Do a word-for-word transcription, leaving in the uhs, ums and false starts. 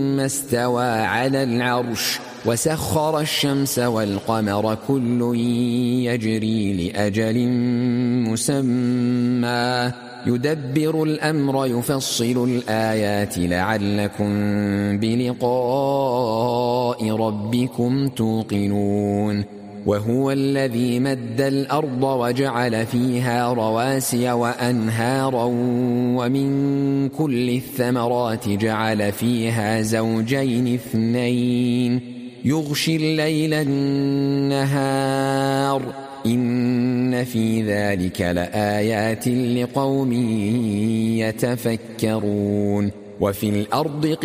ثم استوى على العرش وسخر الشمس والقمر كل يجري لأجل مسمى يدبر الأمر يفصل الآيات لعلكم بلقاء ربكم توقنون وهو الذي مد الأرض وجعل فيها رواسي وأنهارا ومن كل الثمرات جعل فيها زوجين اثنين يغشي الليل النهار إن في ذلك لآيات لقوم يتفكرون وفي الأرض